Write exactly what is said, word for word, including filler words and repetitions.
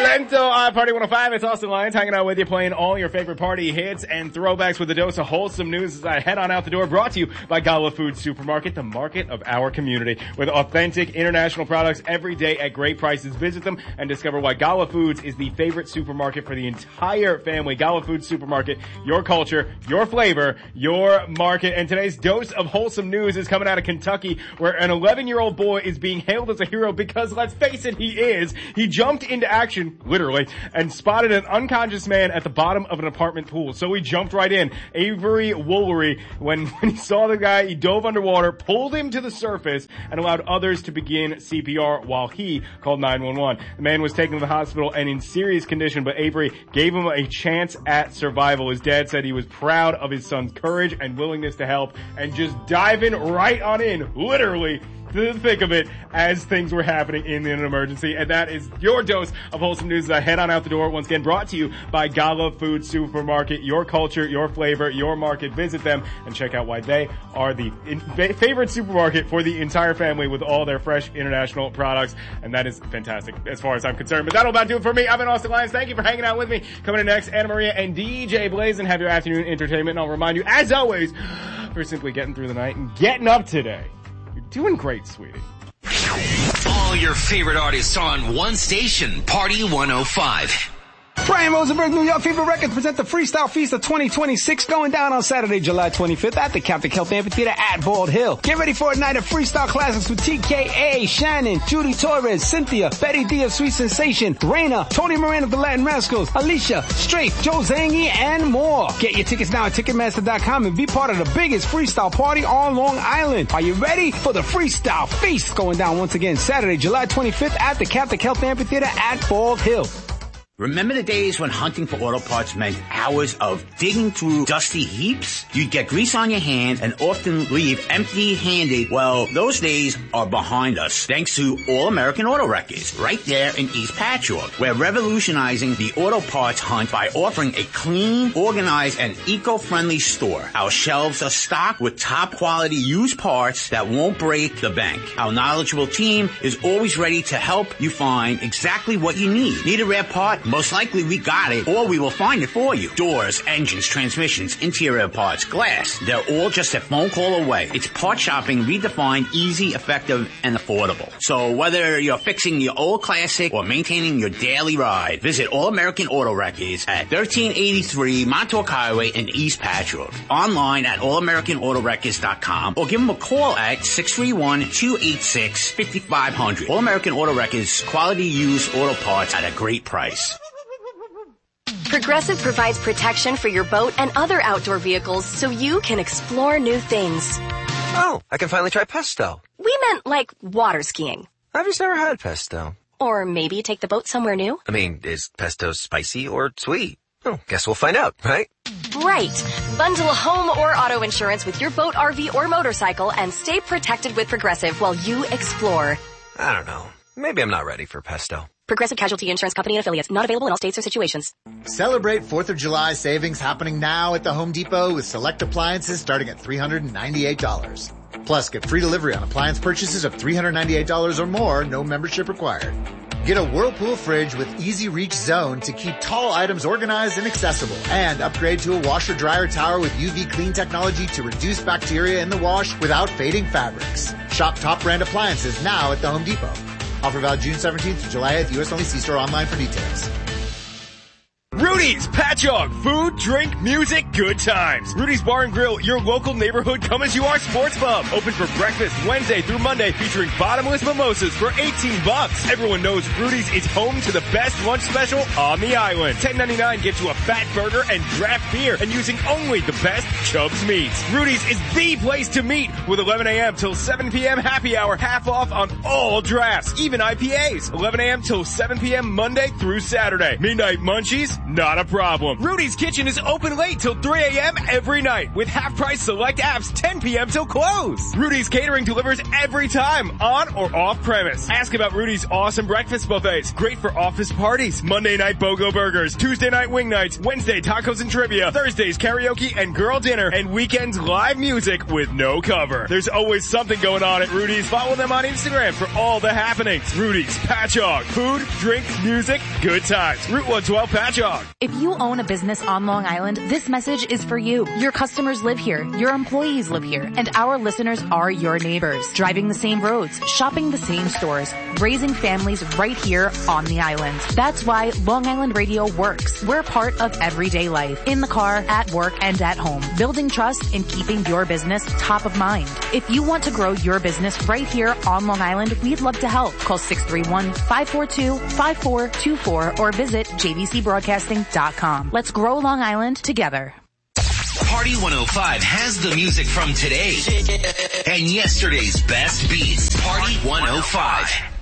Lento on Party one oh five. It's Austin Lyons hanging out with you, playing all your favorite party hits and throwbacks with a dose of wholesome news as I head on out the door. Brought to you by Gala Foods Supermarket, the market of our community. With authentic international products every day at great prices. Visit them and discover why Gala Foods is the favorite supermarket for the entire family. Gala Foods Supermarket, your culture, your flavor, your market. And today's dose of wholesome news is coming out of Kentucky, where an eleven-year-old boy is being hailed as a hero because, let's face it, he is. He jumped into action, literally, and spotted an unconscious man at the bottom of an apartment pool. So he jumped right in. Avery Woolery, when, when he saw the guy, he dove underwater, pulled him to the surface, and allowed others to begin C P R while he called nine one one. The man was taken to the hospital and in serious condition, but Avery gave him a chance at survival. His dad said he was proud of his son's courage and willingness to help, and just diving right on in, literally, to the thick of it as things were happening in an emergency. And that is your dose of wholesome news as I head on out the door. Once again, brought to you by Gala Food Supermarket. Your culture, your flavor, your market. Visit them and check out why they are the in- favorite supermarket for the entire family with all their fresh international products. And that is fantastic as far as I'm concerned. But that'll about do it for me. I've been Austin Lyons. Thank you for hanging out with me. Coming in next, Anna Maria and D J Blazin have your afternoon entertainment. And I'll remind you, as always, for simply getting through the night and getting up today. Doing great, sweetie. All your favorite artists on one station, Party one oh five. Brian Rosenberg, New York Fever Records present the Freestyle Feast of twenty twenty-six going down on Saturday, July twenty-fifth at the Catholic Health Amphitheater at Bald Hill. Get ready for a night of freestyle classics with T K A, Shannon, Judy Torres, Cynthia, Betty D of Sweet Sensation, Raina, Tony Moran of the Latin Rascals, Alicia, Straight, Joe Zangi, and more. Get your tickets now at Ticketmaster dot com and be part of the biggest freestyle party on Long Island. Are you ready for the Freestyle Feast going down once again Saturday, July twenty-fifth at the Catholic Health Amphitheater at Bald Hill? Remember the days when hunting for auto parts meant hours of digging through dusty heaps? You'd get grease on your hands and often leave empty-handed. Well, those days are behind us, thanks to All American Auto Records, right there in East Patchogue. We're revolutionizing the auto parts hunt by offering a clean, organized, and eco-friendly store. Our shelves are stocked with top-quality used parts that won't break the bank. Our knowledgeable team is always ready to help you find exactly what you need. Need a rare part? Most likely we got it, or we will find it for you. Doors, engines, transmissions, interior parts, glass. They're all just a phone call away. It's part shopping redefined, easy, effective, and affordable. So whether you're fixing your old classic or maintaining your daily ride, visit All American Auto Records at thirteen eighty-three Montauk Highway in East Patchogue. Online at all american auto records dot com or give them a call at six three one, two eight six, five five zero zero. All American Auto Records, quality used auto parts at a great price. Progressive provides protection for your boat and other outdoor vehicles so you can explore new things. Oh, I can finally try pesto. We meant like water skiing. I've just never had pesto. Or maybe take the boat somewhere new. I mean, is pesto spicy or sweet? Oh, guess we'll find out, right? Right. Bundle home or auto insurance with your boat, R V, or motorcycle and stay protected with Progressive while you explore. I don't know. Maybe I'm not ready for pesto. Progressive Casualty Insurance Company and Affiliates. Not available in all states or situations. Celebrate fourth of July savings happening now at the Home Depot with select appliances starting at three hundred ninety-eight dollars. Plus, get free delivery on appliance purchases of three hundred ninety-eight dollars or more, no membership required. Get a Whirlpool fridge with Easy Reach Zone to keep tall items organized and accessible. And upgrade to a washer-dryer tower with U V clean technology to reduce bacteria in the wash without fading fabrics. Shop top brand appliances now at the Home Depot. Offer valid June seventeenth to July eighth, U S only. See store online for details. Rudy's Patchogue, food, drink, music, good times. Rudy's Bar and Grill, your local neighborhood come-as-you-are sports pub. Open for breakfast Wednesday through Monday featuring bottomless mimosas for eighteen bucks. Everyone knows Rudy's is home to the best lunch special on the island. ten ninety-nine gets you a fat burger and draft beer and using only the best Chubb's meats. Rudy's is the place to meet with eleven a.m. till seven p.m. happy hour, half off on all drafts, even I P As. eleven a.m. till seven p.m. Monday through Saturday. Midnight munchies, Not a problem. Rudy's Kitchen is open late till three a.m. every night with half-price select apps ten p.m. till close. Rudy's Catering delivers every time, on or off premise. Ask about Rudy's awesome breakfast buffets. Great for office parties. Monday night BOGO burgers. Tuesday night wing nights. Wednesday tacos and trivia. Thursdays karaoke and girl dinner. And weekends live music with no cover. There's always something going on at Rudy's. Follow them on Instagram for all the happenings. Rudy's Patchogue. Food, drink, music, good times. Route one twelve Patchogue. If you own a business on Long Island, this message is for you. Your customers live here. Your employees live here. And our listeners are your neighbors. Driving the same roads, shopping the same stores, raising families right here on the island. That's why Long Island Radio works. We're part of everyday life. In the car, at work, and at home. Building trust and keeping your business top of mind. If you want to grow your business right here on Long Island, we'd love to help. Call six three one, five four two, five four two four or visit j v c broadcasting dot com. Let's grow Long Island together. Party one oh five has the music from today and yesterday's best beats. Party one oh five.